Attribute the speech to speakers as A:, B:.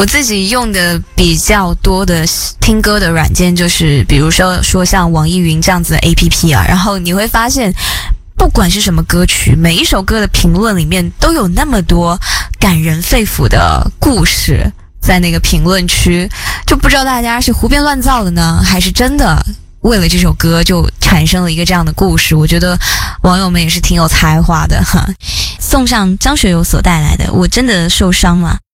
A: 我自己用的比较多的听歌的软件，就是比如说像网易云这样子的 APP 啊，然后你会发现不管是什么歌曲，每一首歌的评论里面都有那么多感人肺腑的故事在那个评论区，就不知道大家是胡编乱造的呢，还是真的为了这首歌就产生了一个这样的故事。我觉得网友们也是挺有才华的哈。送上张学友所带来的《我真的受伤了》。